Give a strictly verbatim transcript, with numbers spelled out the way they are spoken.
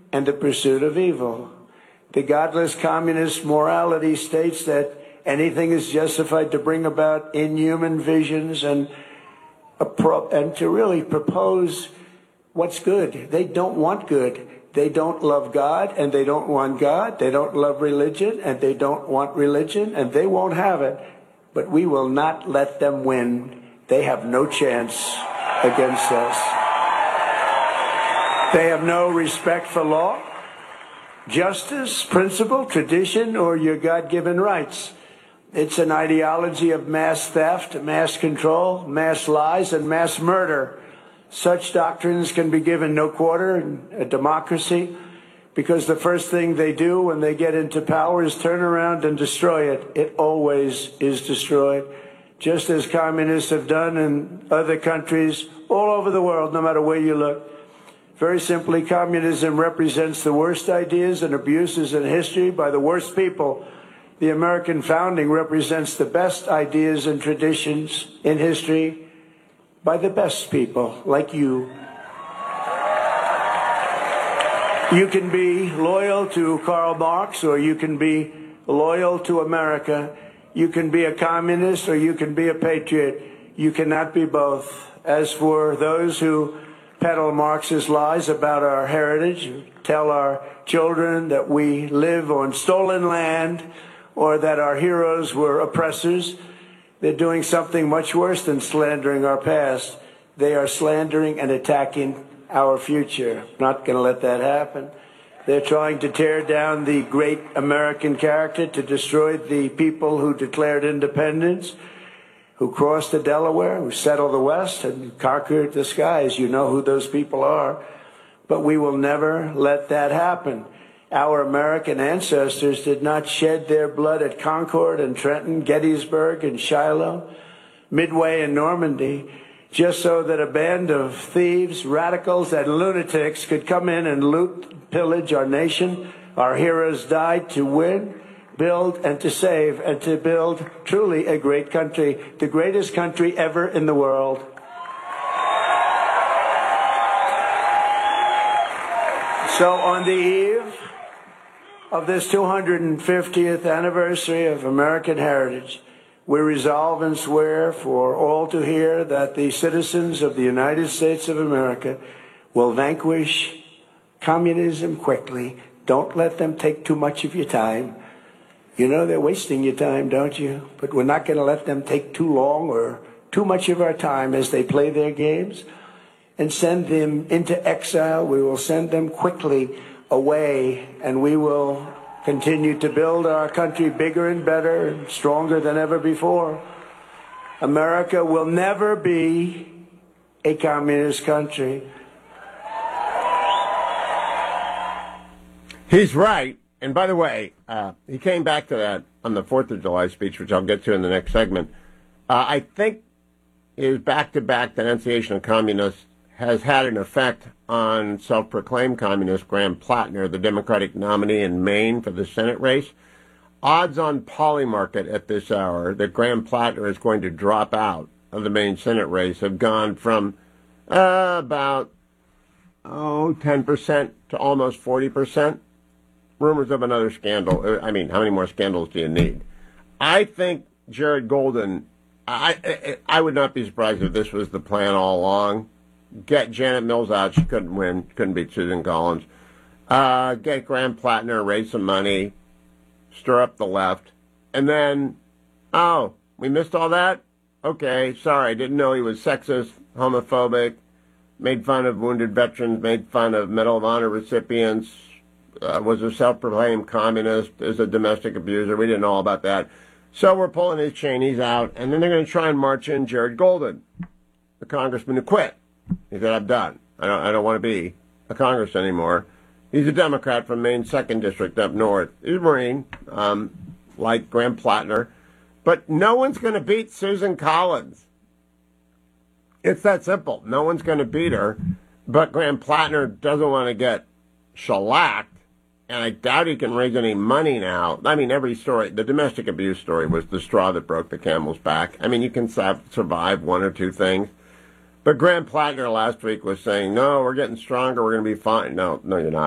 and the pursuit of evil. The godless communist morality states that anything is justified to bring about inhuman visions and, a pro- and to really propose what's good. They don't want good. They don't love God, and they don't want God. They don't love religion, and they don't want religion, and they won't have it. But we will not let them win. They have no chance against us. They have no respect for law, justice, principle, tradition, or your God-given rights. It's an ideology of mass theft, mass control, mass lies, and mass murder. Such doctrines can be given no quarter in a democracy, because the first thing they do when they get into power is turn around and destroy it. It always is destroyed, just as communists have done in other countries all over the world, no matter where you look. Very simply, communism represents the worst ideas and abuses in history by the worst people. The American founding represents the best ideas and traditions in history by the best people, like you. You can be loyal to Karl Marx, or you can be loyal to America. You can be a communist, or you can be a patriot. You cannot be both. As for those who peddle Marxist lies about our heritage, tell our children that we live on stolen land, or that our heroes were oppressors, they're doing something much worse than slandering our past. They are slandering and attacking our future. Not going to let that happen. They're trying to tear down the great American character, to destroy the people who declared independence, who crossed the Delaware, who settled the West and conquered the skies. You know who those people are. But we will never let that happen. Our American ancestors did not shed their blood at Concord and Trenton, Gettysburg and Shiloh, Midway and Normandy, just so that a band of thieves, radicals, and lunatics could come in and loot, pillage our nation. Our heroes died to win, build, and to save, and to build truly a great country, the greatest country ever in the world. So on the eve of this two hundred fiftieth anniversary of American heritage, we resolve and swear for all to hear that the citizens of the United States of America will vanquish communism quickly. Don't let them take too much of your time. You know they're wasting your time, don't you? But we're not going to let them take too long or too much of our time as they play their games and send them into exile. We will send them quickly away, and we will continue to build our country bigger and better and stronger than ever before. America will never be a communist country. He's right. And by the way, uh, he came back to that on the fourth of July speech, which I'll get to in the next segment. Uh, I think his back-to-back denunciation of communists has had an effect on self-proclaimed communist Graham Plattner, the Democratic nominee in Maine for the Senate race. Odds on Polymarket at this hour that Graham Plattner is going to drop out of the Maine Senate race have gone from uh, about, oh, ten percent to almost forty percent. Rumors of another scandal. I mean, how many more scandals do you need? I think Jared Golden, I, I, I would not be surprised if this was the plan all along. Get Janet Mills out. She couldn't win. Couldn't beat Susan Collins. Uh, get Graham Plattner, raise some money, stir up the left. And then, oh, we missed all that? Okay, sorry. Didn't know he was sexist, homophobic, made fun of wounded veterans, made fun of Medal of Honor recipients, uh, was a self-proclaimed communist, is a domestic abuser. We didn't know all about that. So we're pulling his Cheneys out, and then they're going to try and march in Jared Golden, the congressman who quit. He said, I'm done. I don't, I don't want to be a congressman anymore. He's a Democrat from Maine's second district up north. He's a Marine, um, like Graham Plattner. But no one's going to beat Susan Collins. It's that simple. No one's going to beat her. But Graham Plattner doesn't want to get shellacked. And I doubt he can raise any money now. I mean, every story, the domestic abuse story was the straw that broke the camel's back. I mean, you can survive one or two things. But Graham Plattner last week was saying, no, we're getting stronger, we're going to be fine. No, no, you're not.